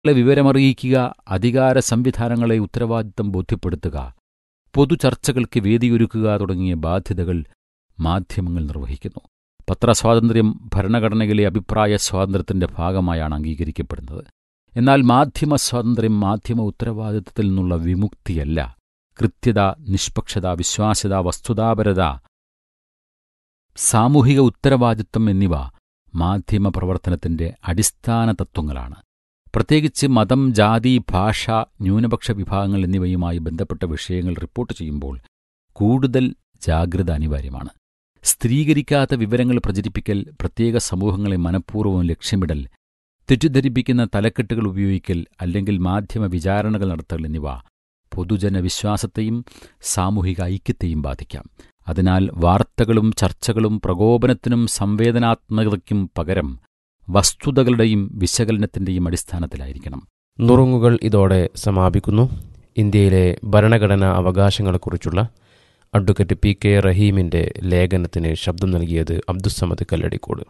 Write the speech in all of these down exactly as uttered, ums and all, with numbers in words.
വിവരമറിയിക്കുക, അധികാര സംവിധാനങ്ങളെ ഉത്തരവാദിത്തം ബോധ്യപ്പെടുത്തുക, പൊതുചർച്ചകൾക്ക് വേദിയൊരുക്കുക തുടങ്ങിയ ബാധ്യതകൾ മാധ്യമങ്ങൾ നിർവഹിക്കുന്നു. പത്രസ്വാതന്ത്ര്യം ഭരണഘടനയിലെ അഭിപ്രായ സ്വാതന്ത്ര്യത്തിന്റെ ഭാഗമായാണ് അംഗീകരിക്കപ്പെടുന്നത്. എന്നാൽ മാധ്യമ സ്വാതന്ത്ര്യം മാധ്യമ ഉത്തരവാദിത്തത്തിൽ നിന്നുള്ള വിമുക്തിയല്ല. കൃത്യത, നിഷ്പക്ഷത, വിശ്വാസ്യത, വസ്തുതാപരത, സാമൂഹിക ഉത്തരവാദിത്തം എന്നിവ മാധ്യമ പ്രവർത്തനത്തിന്റെ അടിസ്ഥാന തത്വങ്ങളാണ്. പ്രത്യേകിച്ച് മതം, ജാതി, ഭാഷ, ന്യൂനപക്ഷ വിഭാഗങ്ങൾ എന്നിവയുമായി ബന്ധപ്പെട്ട വിഷയങ്ങൾ റിപ്പോർട്ട് ചെയ്യുമ്പോൾ കൂടുതൽ ജാഗ്രത അനിവാര്യമാണ്. സ്ഥിരീകരിക്കാത്ത വിവരങ്ങൾ പ്രചരിപ്പിക്കൽ, പ്രത്യേക സമൂഹങ്ങളെ മനഃപൂർവ്വം ലക്ഷ്യമിടൽ, തെറ്റിദ്ധരിപ്പിക്കുന്ന തലക്കെട്ടുകൾ ഉപയോഗിക്കൽ അല്ലെങ്കിൽ മാധ്യമ വിചാരണകൾ നടത്തൽ എന്നിവ പൊതുജനവിശ്വാസത്തെയും സാമൂഹിക ഐക്യത്തെയും ബാധിക്കാം. അതിനാൽ വാർത്തകളും ചർച്ചകളും പ്രകോപനത്തിനും സംവേദനാത്മകതയ്ക്കും പകരം വസ്തുതകളുടെയും വിശകലനത്തിന്റെയും അടിസ്ഥാനത്തിലായിരിക്കണം. നുറുങ്ങുകൾ ഇതോടെ സമാപിക്കുന്നു. ഇന്ത്യയിലെ ഭരണഘടനാ അവകാശങ്ങളെക്കുറിച്ചുള്ള അഡ്വക്കേറ്റ് പി കെ റഹീമിന്റെ ലേഖനത്തിന് ശബ്ദം നൽകിയത് അബ്ദുസ്സമദ് കല്ലടിക്കോട്.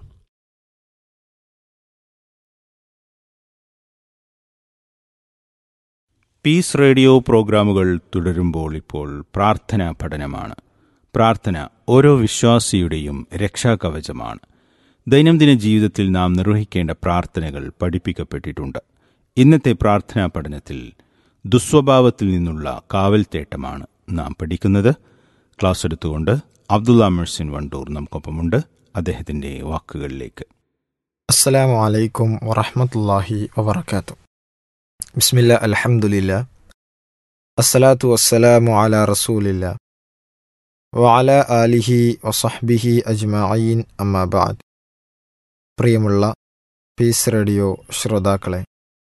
പീസ് റേഡിയോ പ്രോഗ്രാമുകൾ തുടരുമ്പോൾ ഇപ്പോൾ പ്രാർത്ഥനാ പഠനമാണ്. പ്രാർത്ഥന ഓരോ വിശ്വാസിയുടെയും രക്ഷാകവചമാണ്. ദൈനംദിന ജീവിതത്തിൽ നാം നിർവഹിക്കേണ്ട പ്രാർത്ഥനകൾ പഠിപ്പിക്കപ്പെട്ടിട്ടുണ്ട്. ഇന്നത്തെ പ്രാർത്ഥനാ പഠനത്തിൽ ദുസ്വഭാവത്തിൽ നിന്നുള്ള കാവൽത്തേട്ടമാണ് നാം പഠിക്കുന്നത്. ക്ലാസ് എടുത്തുകൊണ്ട് അബ്ദുള്ള മെഴ്സിൻ വണ്ടൂർ നമുക്കൊപ്പമുണ്ട്. അദ്ദേഹത്തിന്റെ വാക്കുകളിലേക്ക്. അസ്സലാമു അലൈക്കും വറഹ്മത്തുള്ളാഹി വബറകാതുഹു. ബിസ്മില്ലാ, അൽഹംദുലില്ലാ, അസ്സലാത്തു വസ്സലാമു അലാ റസൂലില്ലാ വഅലാ ആലിഹി വസഹ്ബിഹി അജ്മഈൻ, അമ്മാ ബഅദ്. പ്രിയമുള്ള പീസ് റേഡിയോ ശ്രോതാക്കളെ,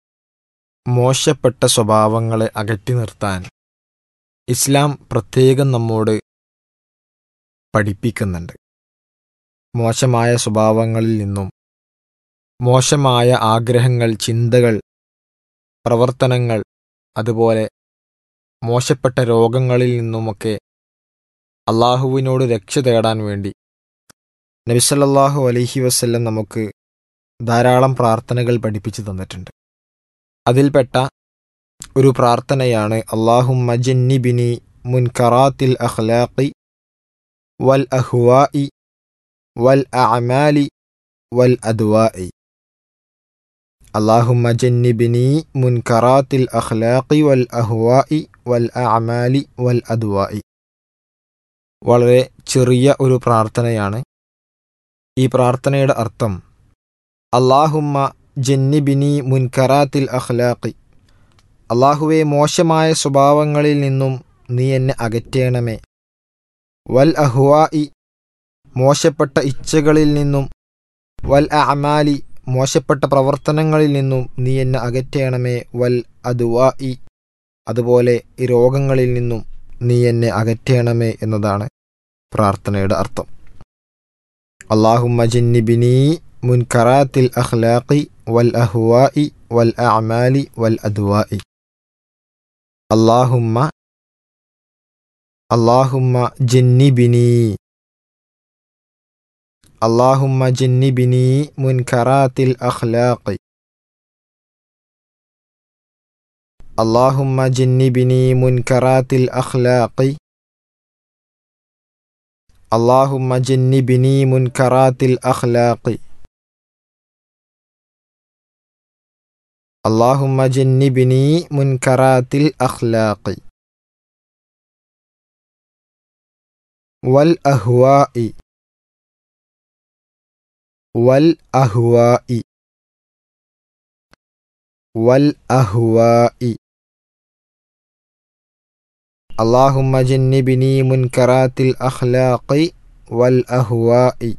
മോശപ്പെട്ട സ്വഭാവങ്ങളെ അകറ്റി നിർത്താൻ ഇസ്ലാം പ്രത്യേകം നമ്മോട് പഠിപ്പിക്കുന്നുണ്ട്. മോശമായ സ്വഭാവങ്ങളിൽ നിന്നും, മോശമായ ആഗ്രഹങ്ങൾ, ചിന്തകൾ, പ്രവർത്തനങ്ങൾ, അതുപോലെ മോശപ്പെട്ട രോഗങ്ങളിൽ നിന്നുമൊക്കെ അള്ളാഹുവിനോട് രക്ഷ തേടാൻ വേണ്ടി നബി സല്ലല്ലാഹു അലൈഹി വസല്ലം നമുക്ക് ധാരാളം പ്രാർത്ഥനകൾ പഠിപ്പിച്ചു തന്നിട്ടുണ്ട്. അതിൽപ്പെട്ട ഒരു പ്രാർത്ഥനയാണ് അല്ലാഹുമ്മ ജന്നിബിനി മുൻകറാത്തിൽ അഖ്ലാഖി വൽ അഹ്വാഇ വൽ അഅമാലി വൽ അദ്വാഇ. അല്ലാഹുമ്മ ജന്നിബിനി മുൻകറാത്തിൽ അഖ്ലാഖി വൽ അഹ്വാഇ വൽ അഅമാലി വൽ അദ്വാഇ. വളരെ ചെറിയ ഒരു പ്രാർത്ഥനയാണ്. ഈ പ്രാർത്ഥനയുടെ അർത്ഥം അല്ലാഹുമ്മ ജന്നിബിനി മുൻകറാത്തിൽ അഖ്ലാഖി, അല്ലാഹുവേ മോശമായ സ്വഭാവങ്ങളിൽ നിന്നും നീ എന്നെ അകറ്റേണമേ. വൽ അഹ്വാഇ, മോശപ്പെട്ട ഇച്ഛകളിൽ നിന്നും. വൽ അഅമാലി, മോശപ്പെട്ട പ്രവർത്തനങ്ങളിൽ നിന്നും നീ എന്നെ അകറ്റേണമേ. വൽ അദ്വാഇ, അതുപോലെ ഈ രോഗങ്ങളിൽ നിന്നും നീ എന്നെ അകറ്റേണമേ എന്നതാണ് പ്രാർത്ഥനയുടെ അർത്ഥം. അല്ലാഹുമ്മ ജന്നിബിനി മുൻകറാത്തിൽ അഖ്ലാഖി വൽ അഹ്വാഇ വൽ അഅമാലി വൽ അദ്വാഇ. അല്ലാഹുമ്മ അല്ലാഹുമ്മ ജന്നിബിനി അല്ലാഹുമ്മ ജന്നിബിനി മുൻകറാത്തിൽ അഖ്ലാഖി അല്ലാഹുമ്മ ജന്നിബിനി മുൻകറാത്തിൽ അഖ്ലാഖി അല്ലാഹുമ്മ ജന്നിബിനി മുൻകറാത്തിൽ അഖ്ലാഖി അല്ലാഹുമ്മ ജന്നിബിനി മുൻകറാത്തിൽ അഖ്ലാഖി വൽ അഹ്വാഇ വൽ അഹ്വാഇ വൽ അഹ്വാഇ. അല്ലാഹുമ്മ ജന്നിബിനി മുൻകറാത്തിൽ അഖ്ലാഖി വൽ അഹ്വാഇ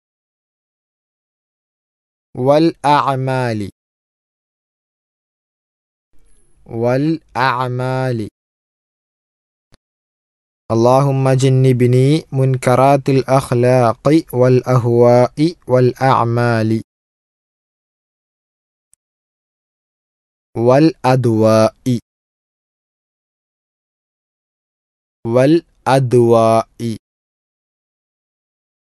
വൽ അഅമാലി വൽ അഅമാലി. അല്ലാഹുമ്മ ജന്നിബിനി മുൻകറാത്തിൽ അഖ്ലാഖി വൽ അഹ്വാഇ വൽ അഅമാലി വൽ അദ്വാഇ വൽ അദ്വാഇ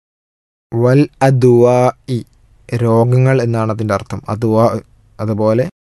വൽ അദ്വാഇ. രോഗങ്ങൾ എന്നാണ് അതിൻ്റെ അർത്ഥം. അദ്വാ, അതുപോലെ